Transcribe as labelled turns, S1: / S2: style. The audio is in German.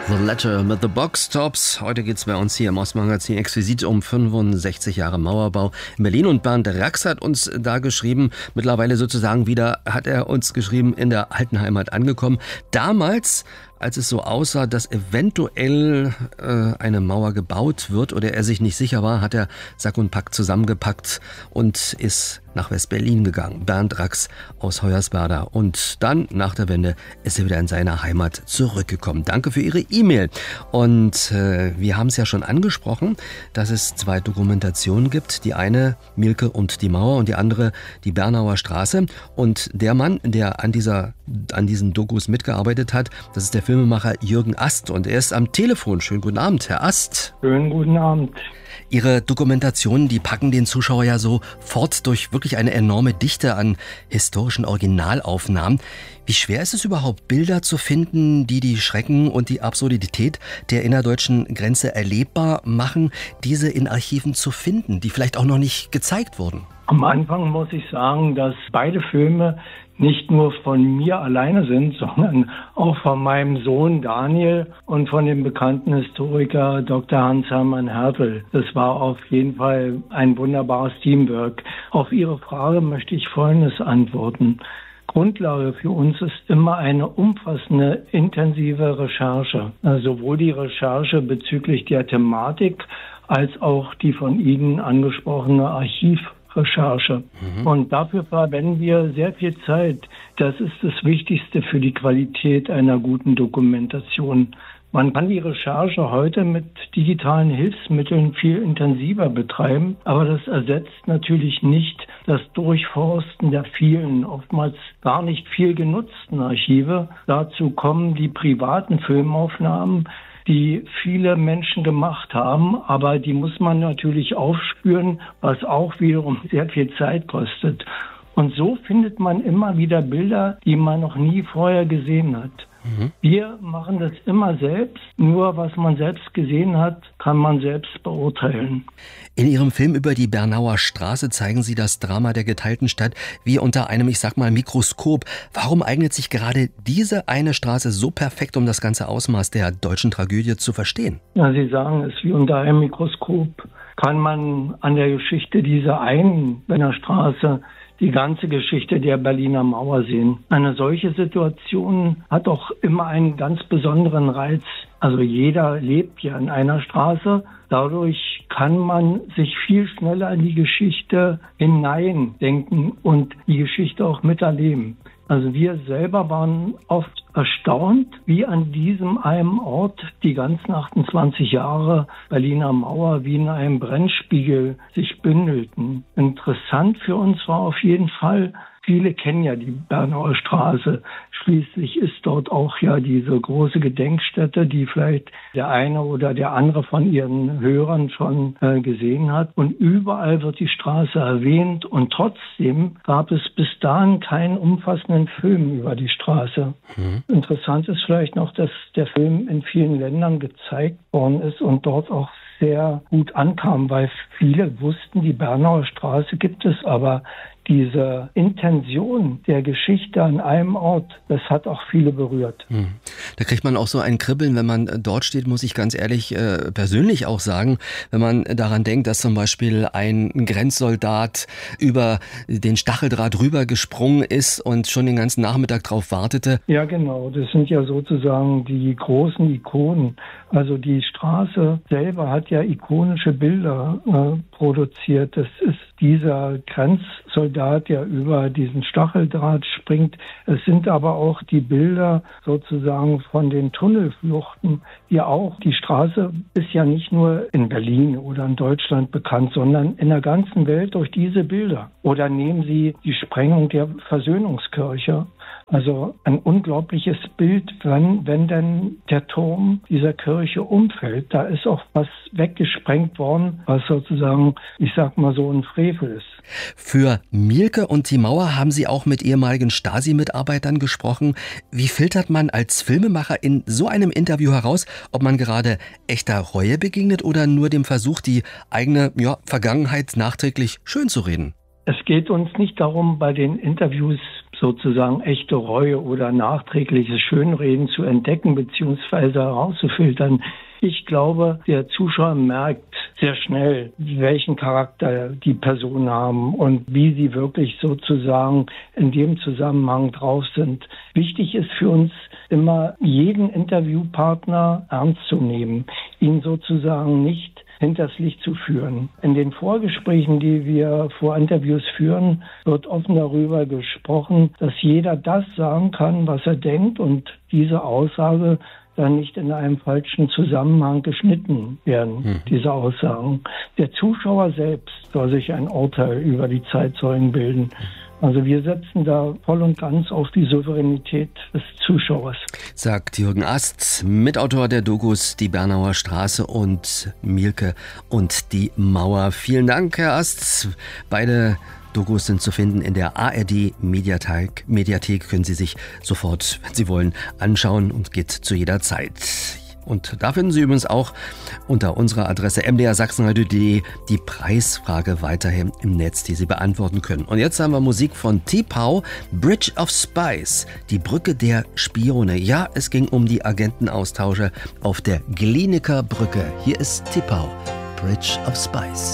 S1: The Letter mit The Box Tops. Heute geht es bei uns hier im Ostmagazin exquisit um 65 Jahre Mauerbau in Berlin. Und Bernd Rax hat uns da geschrieben, mittlerweile sozusagen wieder, hat er uns geschrieben, in der alten Heimat angekommen. Damals, als es so aussah, dass eventuell eine Mauer gebaut wird oder er sich nicht sicher war, hat er Sack und Pack zusammengepackt und ist nach West-Berlin gegangen. Bernd Rax aus Hoyerswerda. Und dann, nach der Wende, ist er wieder in seine Heimat zurückgekommen. Danke für Ihre E-Mail. Und wir haben es ja schon angesprochen, dass es 2 Dokumentationen gibt. Die eine, Mielke und die Mauer, und die andere, die Bernauer Straße. Und der Mann, der an diesen Dokus mitgearbeitet hat, das ist der Filmemacher Jürgen Ast. Und er ist am Telefon. Schönen guten Abend, Herr Ast.
S2: Schönen guten Abend.
S1: Ihre Dokumentationen, die packen den Zuschauer ja so fort durch wirklich eine enorme Dichte an historischen Originalaufnahmen. Wie schwer ist es überhaupt, Bilder zu finden, die die Schrecken und die Absurdität der innerdeutschen Grenze erlebbar machen, diese in Archiven zu finden, die vielleicht auch noch nicht gezeigt wurden?
S2: Am Anfang muss ich sagen, dass beide Filme nicht nur von mir alleine sind, sondern auch von meinem Sohn Daniel und von dem bekannten Historiker Dr. Hans-Hermann Hertel. Das war auf jeden Fall ein wunderbares Teamwork. Auf Ihre Frage möchte ich Folgendes antworten. Grundlage für uns ist immer eine umfassende, intensive Recherche. Sowohl die Recherche bezüglich der Thematik als auch die von Ihnen angesprochene Archivrecherche. Und dafür verwenden wir sehr viel Zeit. Das ist das Wichtigste für die Qualität einer guten Dokumentation. Man kann die Recherche heute mit digitalen Hilfsmitteln viel intensiver betreiben, aber das ersetzt natürlich nicht das Durchforsten der vielen, oftmals gar nicht viel genutzten Archive. Dazu kommen die privaten Filmaufnahmen, die viele Menschen gemacht haben, aber die muss man natürlich aufspüren, was auch wiederum sehr viel Zeit kostet. Und so findet man immer wieder Bilder, die man noch nie vorher gesehen hat. Wir machen das immer selbst, nur was man selbst gesehen hat, kann man selbst beurteilen.
S1: In Ihrem Film über die Bernauer Straße zeigen Sie das Drama der geteilten Stadt wie unter einem, ich sag mal, Mikroskop. Warum eignet sich gerade diese eine Straße so perfekt, um das ganze Ausmaß der deutschen Tragödie zu verstehen?
S2: Ja, Sie sagen es wie unter einem Mikroskop. Kann man an der Geschichte dieser einen Berner Straße die ganze Geschichte der Berliner Mauer sehen. Eine solche Situation hat auch immer einen ganz besonderen Reiz. Also jeder lebt ja in einer Straße. Dadurch kann man sich viel schneller in die Geschichte hineindenken und die Geschichte auch miterleben. Also wir selber waren oft erstaunt, wie an diesem einen Ort die ganzen 28 Jahre Berliner Mauer wie in einem Brennspiegel sich bündelten. Interessant für uns war auf jeden Fall, viele kennen ja die Bernauer Straße. Schließlich ist dort auch ja diese große Gedenkstätte, die vielleicht der eine oder der andere von Ihren Hörern schon gesehen hat. Und überall wird die Straße erwähnt. Und trotzdem gab es bis dahin keinen umfassenden Film über die Straße. Interessant ist vielleicht noch, dass der Film in vielen Ländern gezeigt worden ist und dort auch sehr gut ankam, weil viele wussten, die Bernauer Straße gibt es, aber diese Intention der Geschichte an einem Ort, das hat auch viele berührt.
S1: Da kriegt man auch so ein Kribbeln, wenn man dort steht, muss ich ganz ehrlich persönlich auch sagen, wenn man daran denkt, dass zum Beispiel ein Grenzsoldat über den Stacheldraht rübergesprungen ist und schon den ganzen Nachmittag drauf wartete.
S2: Ja, genau. Das sind ja sozusagen die großen Ikonen. Also die Straße selber hat ja ikonische Bilder produziert. Das ist dieser Grenzsoldat, der über diesen Stacheldraht springt. Es sind aber auch die Bilder sozusagen von den Tunnelfluchten, die auch, die Straße ist ja nicht nur in Berlin oder in Deutschland bekannt, sondern in der ganzen Welt durch diese Bilder. Oder nehmen Sie die Sprengung der Versöhnungskirche. Also ein unglaubliches Bild, wenn denn der Turm dieser Kirche umfällt. Da ist auch was weggesprengt worden, was sozusagen, ich sag mal so, ein Frevel ist.
S1: Für Mielke und die Mauer haben Sie auch mit ehemaligen Stasi-Mitarbeitern gesprochen. Wie filtert man als Filmemacher in so einem Interview heraus, ob man gerade echter Reue begegnet oder nur dem Versuch, die eigene Vergangenheit nachträglich schön zu reden?
S2: Es geht uns nicht darum, bei den Interviews sozusagen echte Reue oder nachträgliches Schönreden zu entdecken bzw. herauszufiltern. Ich glaube, der Zuschauer merkt sehr schnell, welchen Charakter die Personen haben und wie sie wirklich sozusagen in dem Zusammenhang drauf sind. Wichtig ist für uns immer, jeden Interviewpartner ernst zu nehmen, ihn sozusagen nicht hinters Licht zu führen. In den Vorgesprächen, die wir vor Interviews führen, wird offen darüber gesprochen, dass jeder das sagen kann, was er denkt und diese Aussage dann nicht in einem falschen Zusammenhang geschnitten werden, diese Aussagen. Der Zuschauer selbst soll sich ein Urteil über die Zeitzeugen bilden. Also wir setzen da voll und ganz auf die Souveränität des Zuschauers.
S1: Sagt Jürgen Ast, Mitautor der Dokus Die Bernauer Straße und Mielke und die Mauer. Vielen Dank, Herr Ast. Beide Dokus sind zu finden in der ARD-Mediathek. Können Sie sich sofort, wenn Sie wollen, anschauen und geht zu jeder Zeit. Und da finden Sie übrigens auch unter unserer Adresse mdrsachsenradio.de die Preisfrage weiterhin im Netz, die Sie beantworten können. Und jetzt haben wir Musik von T'Pau, Bridge of Spies, die Brücke der Spione. Ja, es ging um die Agentenaustausche auf der Glienicke Brücke. Hier ist T'Pau, Bridge of Spies.